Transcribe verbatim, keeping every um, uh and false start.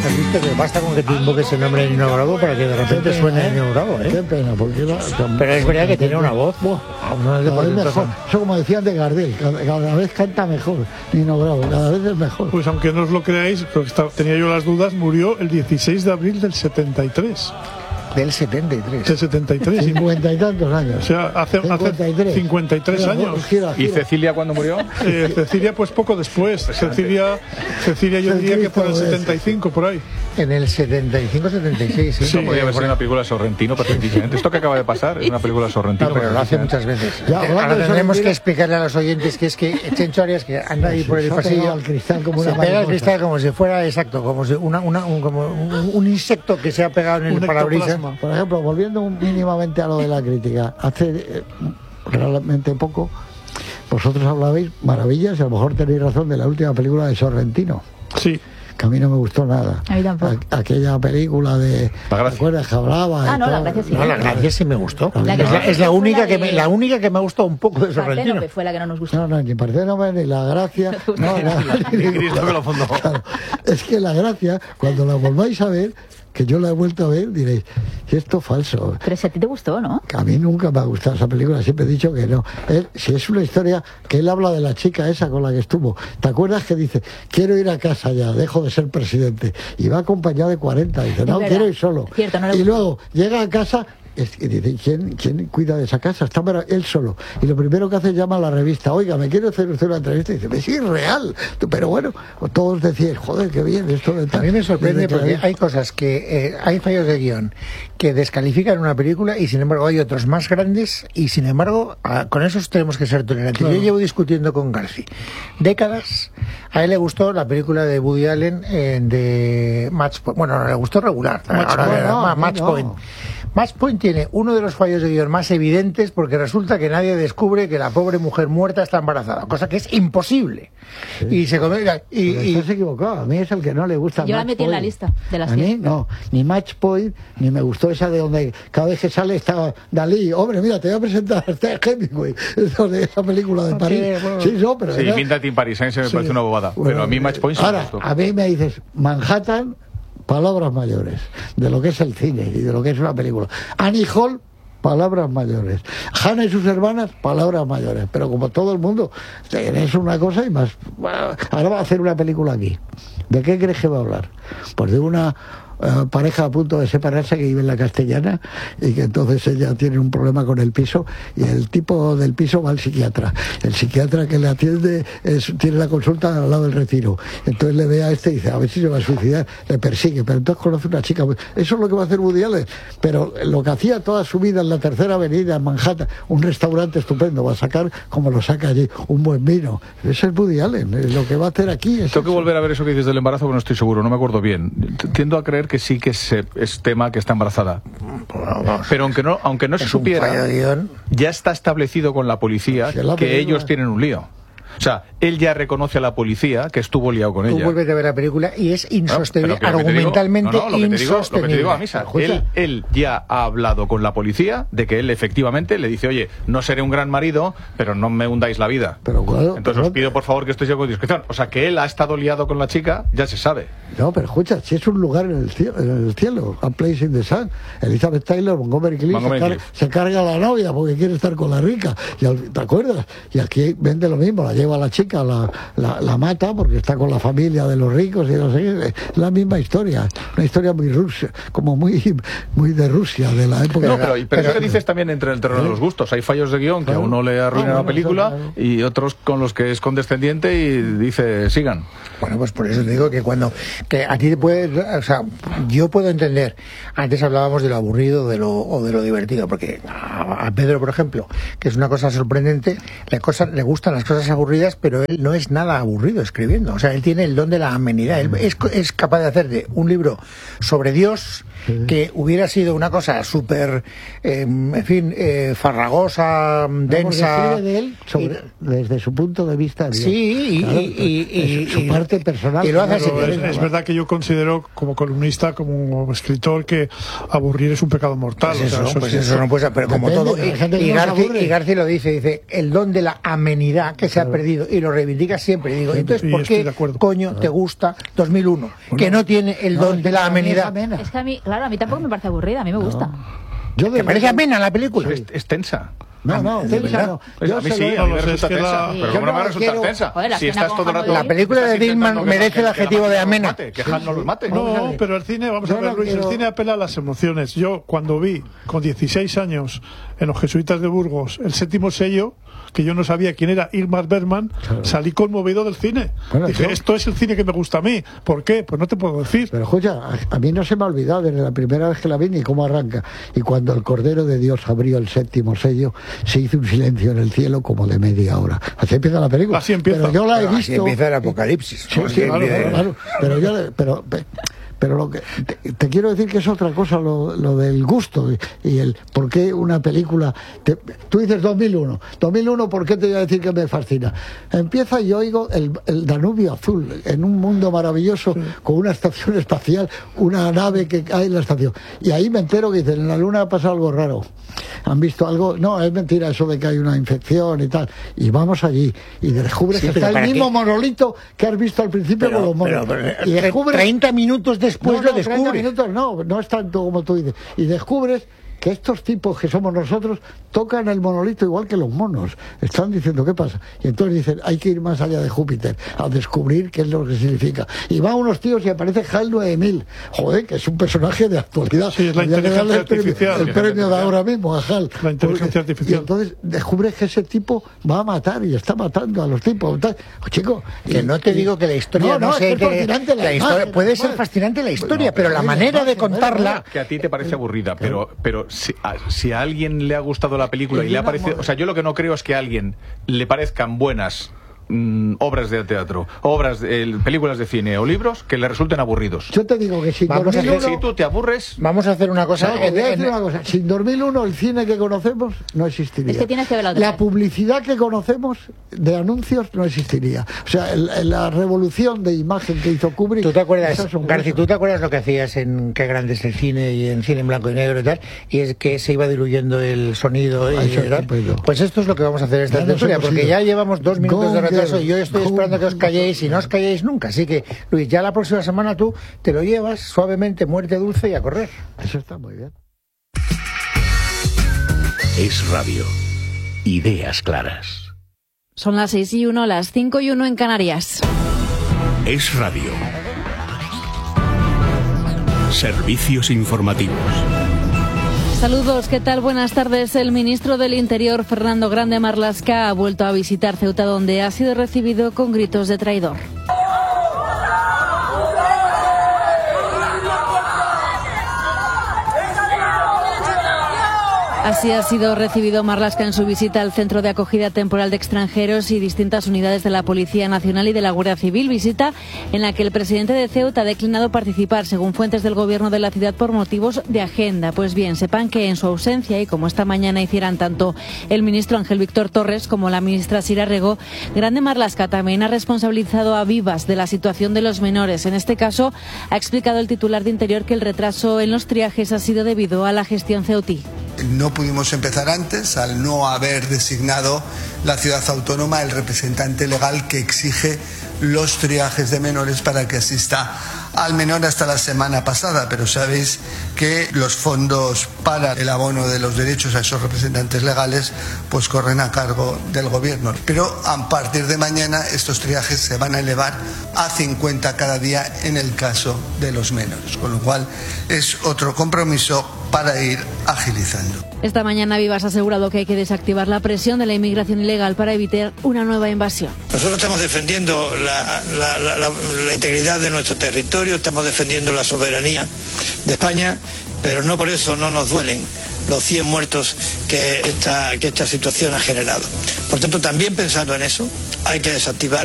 Has visto que basta con que tú invoques el nombre de Nino Bravo para que de repente pena, suene ¿eh? Nino Bravo, ¿eh? Qué pena, porque era, Pero es verdad que tiene una voz. Buah, No es de cada vez portentosa. mejor. Eso como decían de Gardel, cada, cada vez canta mejor Nino Bravo, cada vez es mejor. Pues aunque no os lo creáis, porque estaba- tenía yo las dudas, murió el dieciséis de abril del setenta y tres. Del setenta y tres. Del setenta y tres. y- Cincuenta y tantos años. O sea, hace, hace cincuenta y tres Mira, años. gira, ¿Y gira. Cecilia cuándo murió? Eh, Cecilia, pues poco después. Cecilia, Cecilia yo El diría que por el Cristo ese. setenta y cinco, por ahí. En el setenta y cinco setenta y seis, ¿sí? Sí. Podría haber sido una película de Sorrentino perfectísimamente. Esto que acaba de pasar es una película de Sorrentino. No, pero lo hace muchas veces. Ya, hablando Ahora de tendremos Sorrentino- que explicarle a los oyentes que es que Chencho Arias, que anda ahí por el Se ha pasillo, pegado al cristal como una se pega al mariposa. cristal como si fuera, exacto, como si una, una, un, como un, un insecto que se ha pegado en el Un parabrisas. ectoplasma. Por ejemplo, volviendo un- mínimamente a lo de la crítica, hace eh, realmente poco vosotros hablabais maravillas y a lo mejor tenéis razón de la última película de Sorrentino, Sí. que a mí no me gustó nada. A mí tampoco. A- aquella película de La Gracia. ¿te acuerdas que hablaba? Ah, y no, La todo? Gracia sí. No, la gracia sí me gustó. La es, que- la, es la fue única la que de- me, la única que me gustó un poco de Sorrentino. Parténope fue la que no nos gustó. No, no, ni Parténope, ni La Gracia. No, nada, ni Ni Cristo que lo fundó. Claro. Es que La Gracia, cuando la volváis a ver, que yo la he vuelto a ver, diréis, esto es falso. Pero si a ti te gustó, ¿no? Que a mí nunca me ha gustado esa película, siempre he dicho que no. Él, si es una historia que él habla de la chica esa con la que estuvo, ¿te acuerdas que dice, quiero ir a casa ya, dejo de ser presidente? Y va acompañado de cuarenta, dice, Es no, verdad. quiero ir solo. Cierto, no le y gustó. luego llega a casa es- y dice, ¿quién, ¿quién cuida de esa casa? Está mara- él solo. Y lo primero que hace es llama a la revista, oiga, me quiero hacer usted una entrevista. Y dice, "Pues sí, es real. Pero bueno, todos decían, joder, qué bien esto de A tal". mí me sorprende Desde que porque la vi- hay cosas que eh, hay fallos de guión que descalifican una película y sin embargo hay otros más grandes y sin embargo a- con esos tenemos que ser tolerantes. Claro. Yo llevo discutiendo con Garci décadas. A él le gustó la película de Woody Allen eh, de Match Point. Bueno, no le gustó regular. Match Ahora Point, le- no, ma- a mí Match no. Point. Match Point tiene uno de los fallos de guión más evidentes porque resulta que nadie descubre que la pobre mujer muerta está embarazada, cosa que es imposible. Y se come- y, Pero y- estás equivocado, a mí es el que no le gusta. Yo la Match metí en la Point. lista de las A mí cien. no, ni Match Point, ni me gustó esa de donde cada vez que sale está Dalí. Hombre, mira, te voy a presentar a Steve Hemingway, eso de esa película de Porque, París. bueno, Sí, no, pero Sí, era- Pinta Team Parisense me Sí. parece una bobada. Bueno, Pero a mí Match Point sí me ahora, gustó. a mí me dices Manhattan, palabras mayores, de lo que es el cine y de lo que es una película. Annie Hall, palabras mayores. Hannah y sus hermanas, palabras mayores. Pero como todo el mundo, es una cosa y más. Ahora va a hacer una película aquí. ¿De qué crees que va a hablar? Pues de una eh, pareja a punto de separarse que vive en la Castellana y que entonces ella tiene un problema con el piso y el tipo del piso va al psiquiatra. El psiquiatra que le atiende es- tiene la consulta al lado del Retiro. Entonces le ve a este y dice, a ver si se va a suicidar, le persigue, pero entonces conoce una chica. Eso es lo que va a hacer Woody Allen. Pero lo que hacía toda su vida en la Tercera Avenida, en Manhattan, un restaurante estupendo, va a sacar como lo saca allí, un buen vino. Eso es Woody Allen. eh, Lo que va a hacer aquí es Tengo que eso. volver a ver eso que dices del embarazo, pero no estoy seguro, no me acuerdo bien. T- Tiendo a creer que sí que es, eh, es tema que está embarazada. Pero aunque no, aunque no se es un fallo supiera, de guión. ya está establecido con la policía Sí, la que película. ellos tienen un lío. O sea, él ya reconoce a la policía que estuvo liado con Tú ella. vuelves a ver la película y es No, insostenible, pero que lo que te digo- argumentalmente no, no, lo que te digo, lo que insostenible. te digo a misa, Escucha. él, él ya ha hablado con la policía de que él efectivamente le dice, oye, no seré un gran marido, pero no me hundáis la vida. Pero claro, Entonces pero- os pido por favor que estoy yo con discreción. O sea, que él ha estado liado con la chica, ya se sabe. No, pero escucha, si es un lugar en el cielo, en el cielo, a place in the sun. Elizabeth Taylor, Montgomery Clift, Montgomery se, car- Clift. se carga a la novia porque quiere estar con la rica. Y al- ¿te acuerdas? Y aquí vende lo mismo, la lleva a la chica, la, la, la mata porque está con la familia de los ricos y no sé qué. Es la misma historia, una historia muy rusa, como muy, muy de Rusia, de la época. No, pero, pero eso que dices también entre el terreno de los gustos. Hay fallos de guión que a Claro. uno le arruina Ah, la bueno, película eso, claro. y otros con los que es condescendiente y dice, sigan. Bueno, pues por eso te digo que cuando que a ti te puede, o sea, yo puedo entender. Antes hablábamos de lo aburrido de lo, o de lo divertido, porque a, a Pedro, por ejemplo, que es una cosa sorprendente, le, cosa, le gustan las cosas aburridas, pero él no es nada aburrido escribiendo. O sea, él tiene el don de la amenidad. Él es, es capaz de hacer de un libro sobre Dios que hubiera sido una cosa súper, eh, en fin, eh, farragosa, No, porque densa. escribe de él sobre- desde su punto de vista. Dios. Sí, y, Claro, y- y- es su y- parte personal. y lo hace así. Pero es, venga, es va. verdad que yo considero como columnista, como escritor, que aburrir es un pecado mortal. Pues o sea, eso, eso pues sí. eso no puede ser, pero como Depende, todo. pero Y, hay gente que y no se Garci, aburre. y Garci lo dice, dice, el don de la amenidad que se ha perdido perdido y lo reivindicas siempre. Y digo, Sí, entonces, sí, ¿por estoy qué de acuerdo. coño te gusta dos mil uno? Que no tiene el don de la amenidad. Es que a mí, claro, a mí tampoco me parece aburrida, a mí me gusta. Yo ¿Te de parece amena la película? Es, es tensa. No, no, ¿De tensa verdad? no. Pues Yo a mí se sí, lo- a mí no me sé, resulta es que tensa. la- Pero Yo ¿cómo no no me resulta quiero- tensa? Joder, la Si escena estás con todo el Hal rato... La película de estás Dillman intentando que- merece que el la adjetivo gente de no los amena. mate, Que Han no los mate. Vamos a No, ver. pero el cine, vamos Yo a ver, no Luis, quiero- el cine apela a las emociones. Yo, cuando vi, con dieciséis años, en los Jesuitas de Burgos, el séptimo sello, que yo no sabía quién era Ingmar Bergman, salí conmovido del cine. Bueno, Dije, yo- esto es el cine que me gusta a mí. ¿Por qué? Pues no te puedo decir. Pero escucha, a, a mí no se me ha olvidado desde la primera vez que la vi ni cómo arranca. Y cuando el Cordero de Dios abrió el séptimo sello, se hizo un silencio en el cielo como de media hora. Así empieza la película. Así empieza. Pero yo la he Pero visto. así empieza el apocalipsis. Sí, ¿no? sí, Que claro, empieza- claro, pero yo le- pero pe- pero lo que te, te quiero decir que es otra cosa lo, lo del gusto y, y el por qué una película te- tú dices dos mil uno dos mil uno, ¿por qué te voy a decir que me fascina? Empieza y yo oigo el, el Danubio azul en un mundo maravilloso con una estación espacial, una nave que cae en la estación, y ahí me entero que dicen en la luna ha pasado algo raro, han visto algo, no, es mentira eso de que hay una infección y tal, y vamos allí y descubres Sí, que pero está el ¿para mismo qué? monolito que has visto al principio Pero- con los monos, pero- pero- y descubres treinta minutos después no, lo no, treinta descubres. minutos no, no es tanto como tú dices. Y descubres que estos tipos que somos nosotros tocan el monolito igual que los monos. Están diciendo, ¿qué pasa? Y entonces dicen, hay que ir más allá de Júpiter, a descubrir qué es lo que significa. Y van unos tíos y aparece HAL nueve mil. Joder, que es un personaje de actualidad. Sí, es la Habría que darle inteligencia el premio, artificial. el premio de ahora mismo a HAL. La inteligencia Porque- artificial. Y entonces descubres que ese tipo va a matar y está matando a los tipos. Tal. Oh, chico, Que y- no te y- digo que la historia no, no, no, es sé que es que- fascinante la la historia imagen, puede además. ser fascinante la historia, No, pero la la manera de imagen, contarla. Que a ti te parece aburrida, pero pero si a, si a alguien le ha gustado la película y le ha parecido, o sea, yo lo que no creo es que a alguien le parezcan buenas mm, obras de teatro, obras, de, películas de cine o libros que le resulten aburridos. Yo te digo que sin Vamos a hacer- dos mil uno Si tú te aburres, Vamos a hacer una cosa. No, os en- voy a decir en- una cosa. Sin dos mil uno el cine que conocemos no existiría. Es que tienes que ver la otra La vez. publicidad que conocemos de anuncios no existiría. O sea, el- el- la revolución de imagen que hizo Kubrick. ¿Tú te acuerdas, es asombroso. Garci, tú te acuerdas lo que hacías en Qué grande es el cine y en cine en blanco y negro y tal? Y es que se iba diluyendo el sonido y Ah, eso es tal. estupendo. Pues esto es lo que vamos a hacer esta Ya nos tertulia, hemos porque ido. ya llevamos dos minutos de Gone retraso y yo girl, estoy gone esperando que os girl. calléis y no os calléis nunca. Así que, Luis, ya la próxima semana tú te lo llevas suavemente, muerte dulce y a correr. Eso está muy bien. Es radio. Ideas claras. Son las seis y uno, las cinco y uno en Canarias. Es radio. Servicios informativos. Saludos, ¿qué tal? Buenas tardes. El ministro del Interior, Fernando Grande Marlaska, ha vuelto a visitar Ceuta, donde ha sido recibido con gritos de traidor. Así ha sido recibido Marlaska en su visita al Centro de Acogida Temporal de Extranjeros y distintas unidades de la Policía Nacional y de la Guardia Civil, visita en la que el presidente de Ceuta ha declinado participar, según fuentes del gobierno de la ciudad, por motivos de agenda. Pues bien, sepan que en su ausencia, y como esta mañana hicieran tanto el ministro Ángel Víctor Torres como la ministra Sira Rego, Grande Marlaska también ha responsabilizado a Vivas de la situación de los menores. En este caso, ha explicado el titular de Interior que el retraso en los triajes ha sido debido a la gestión ceutí. No pudimos empezar antes al no haber designado la ciudad autónoma el representante legal que exige los triajes de menores para que asista al menor hasta la semana pasada, pero sabéis que los fondos para el abono de los derechos a esos representantes legales pues corren a cargo del gobierno. Pero a partir de mañana estos triajes se van a elevar a cincuenta cada día en el caso de los menores, con lo cual es otro compromiso para ir agilizando. Esta mañana Vivas ha asegurado que hay que desactivar la presión de la inmigración ilegal para evitar una nueva invasión. Nosotros estamos defendiendo la, la, la, la, la integridad de nuestro territorio, estamos defendiendo la soberanía de España, pero no por eso no nos duelen los cien muertos que esta, que esta situación ha generado. Por tanto, también pensando en eso, hay que desactivar